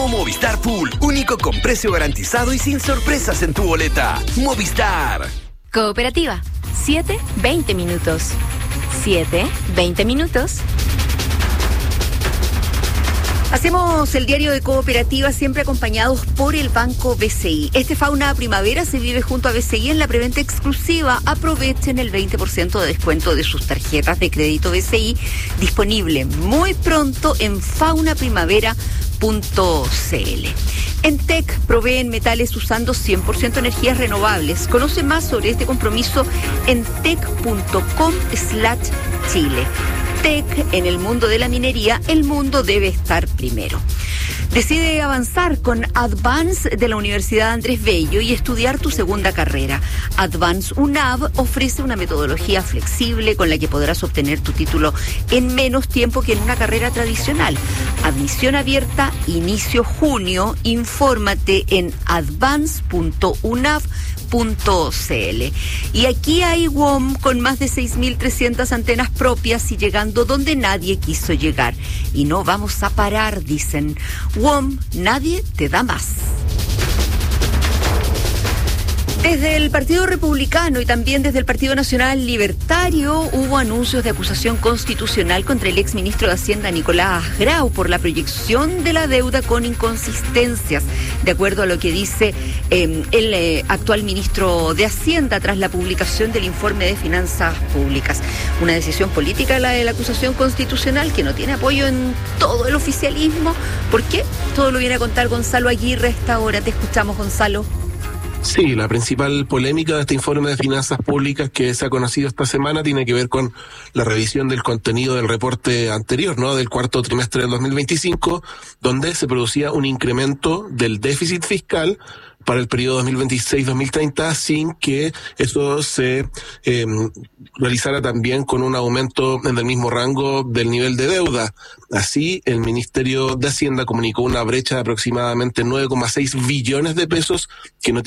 Nuevo Movistar Full, único con precio garantizado y sin sorpresas en tu boleta. Movistar. Cooperativa, 7-20 minutos. 7-20 minutos. Hacemos el diario de Cooperativa siempre acompañados por el Banco BCI. Este Fauna Primavera se vive junto a BCI en la preventa exclusiva. Aprovechen el 20% de descuento de sus tarjetas de crédito BCI, disponible muy pronto en faunaprimavera.cl. En TEC proveen metales usando 100% energías renovables. Conoce más sobre este compromiso en tec.com/Chile. TEC, en el mundo de la minería, el mundo debe estar primero. Decide avanzar con Advance de la Universidad Andrés Bello y estudiar tu segunda carrera. Advance UNAV ofrece una metodología flexible con la que podrás obtener tu título en menos tiempo que en una carrera tradicional. Admisión abierta, inicio junio. Infórmate en advance.unav.cl. Y aquí hay WOM con más de 6.300 antenas propias y llegando donde nadie quiso llegar. Y no vamos a parar, dicen. WOM, nadie te da más. Desde el Partido Republicano y también desde el Partido Nacional Libertario hubo anuncios de acusación constitucional contra el exministro de Hacienda Nicolás Grau por la proyección de la deuda con inconsistencias, de acuerdo a lo que dice el actual ministro de Hacienda tras la publicación del informe de finanzas públicas. Una decisión política, la de la acusación constitucional, que no tiene apoyo en todo el oficialismo. ¿Por qué? Todo lo viene a contar Gonzalo Aguirre a esta hora. Te escuchamos, Gonzalo. Sí, la principal polémica de este informe de finanzas públicas que se ha conocido esta semana tiene que ver con la revisión del contenido del reporte anterior, ¿no? Del cuarto trimestre del 2025, donde se producía un incremento del déficit fiscal para el periodo 2026-2030 sin que eso se realizara también con un aumento en el mismo rango del nivel de deuda. Así, el Ministerio de Hacienda comunicó una brecha de aproximadamente 9,6 billones de pesos que no